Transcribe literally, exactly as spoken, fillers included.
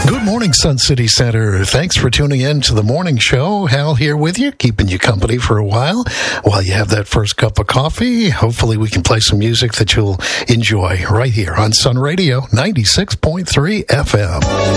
Good morning, Sun City Center. Thanks for tuning in to the morning show. Hal here with you, keeping you company for a while while you have that first cup of coffee. Hopefully we can play some music that you'll enjoy right here on Sun Radio ninety-six point three F M.